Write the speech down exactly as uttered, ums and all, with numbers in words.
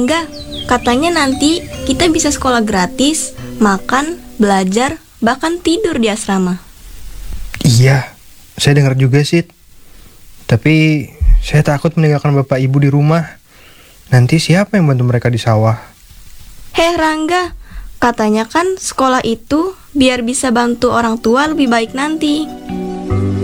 Rangga, katanya nanti kita bisa sekolah gratis, makan, belajar, bahkan tidur di asrama. Iya, saya dengar juga sih. Tapi saya takut meninggalkan bapak ibu di rumah. Nanti siapa yang bantu mereka di sawah? Heh Rangga, katanya kan sekolah itu biar bisa bantu orang tua lebih baik nanti.